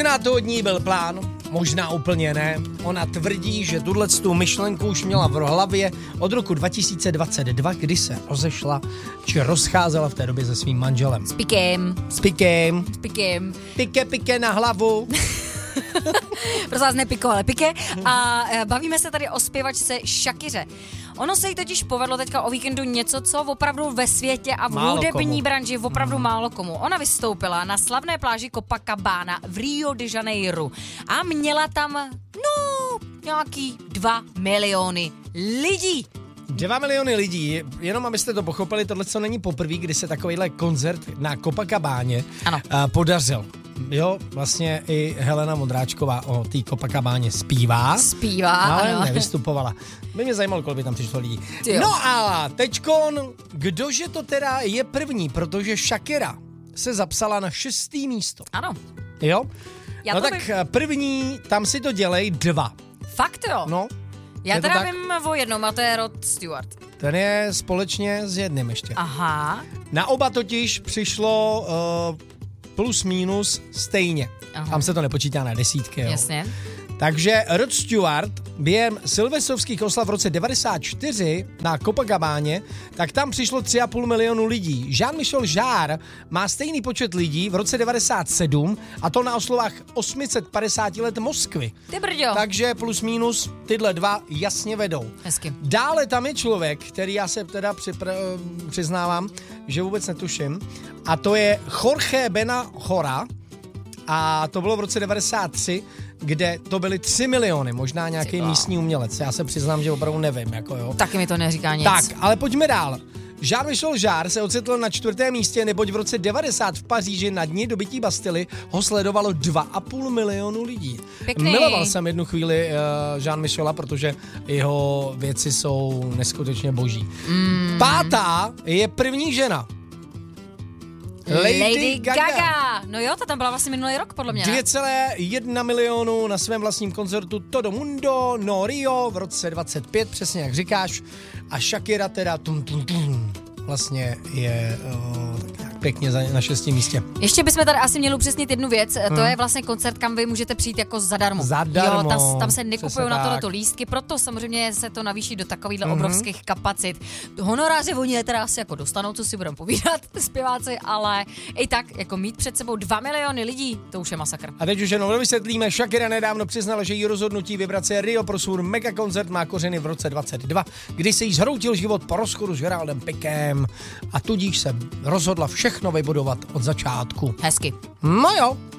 Možná to od ní byl plán, možná úplně ne. Ona tvrdí, že tuhletu myšlenku už měla v hlavě od roku 2022, kdy se rozešla, či rozcházela v té době se svým manželem. S Piquem. Pike na hlavu. Prosím vás, nepiko, ale Piqué. A bavíme se tady o zpěvačce Shakiře. Ono se jí totiž povedlo teďka o víkendu něco, co opravdu ve světě a v hudební branži opravdu málo komu. Ona vystoupila na slavné pláži Copacabana v Rio de Janeiro a měla tam, nějaký 2 miliony lidí. 2 miliony lidí, jenom abyste to pochopili, tohle co není poprvé, kdy se takovýhle koncert na Copacabáně podařil. Jo, vlastně i Helena Modráčková o té Copacabáně zpívá, ale ano. nevystupovala. By mě zajímalo, kolik by tam přišlo lidí. No a teďkon, kdože to teda je první, protože Shakira se zapsala na 6. místo. Ano. Jo? První, tam si to dělej 2. Fakt jo? No. Já teda vím o jednom, a to je Rod Stewart. Ten je společně s jedním ještě. Aha. Na oba totiž přišlo plus minus stejně. Aha. Tam se to nepočítá na desítky. Jo. Jasně. Takže Rod Stewart během silvestrovských oslav v roce 94 na Copacabáně, tak tam přišlo 3,5 milionu lidí. Jean-Michel Jarre má stejný počet lidí v roce 97 a to na oslovách 850 let Moskvy. Ty brďo. Takže plus minus tyhle dva jasně vedou. Hezky. Dále tam je člověk, který já se teda přiznávám, že vůbec netuším, a to je Jorge Benahora a to bylo v roce 93, kde to byly 3 miliony, možná nějaký místní umělec. Já se přiznám, že opravdu nevím. Jako jo. Taky mi to neříká nic. Tak, ale pojďme dál. Jean-Michel Jarre se ocitl na 4. místě, neboť v roce 90 v Paříži na dni dobytí Bastily ho sledovalo 2,5 milionu lidí. Pěkný. Miloval jsem jednu chvíli Jean-Michela, protože jeho věci jsou neskutečně boží. 5. je první žena. Lady Gaga. No jo, ta tam byla vlastně minulý rok, podle mě. 2,1 milionu na svém vlastním koncertu Todo Mundo no Rio v roce 25, přesně jak říkáš. A Shakira teda vlastně je tak pěkně na 6. místě. Ještě bychom tady asi měli upřesnit jednu věc. To je vlastně koncert, kam vy můžete přijít jako zadarmo. Zadarmo. Jo, tam se nekupují na tohleto lístky, proto samozřejmě se to navýší do takovýchhle obrovských kapacit. Honoráře oni teda asi jako dostanou, co si budeme povídat, ty zpěváci, ale i tak jako mít před sebou 2 miliony lidí, to už je masakr. A teď už jenom vysvětlíme, Shakira nedávno přiznala, že jí rozhodnutí vybrat se Rio pro svůj megakoncert má kořeny v roce 22, kdy se jí zhroutil život po rozchodu s Geraldem Piquem a tudíž se rozhodla všechno vybudovat od začátku. Hezky. No jo.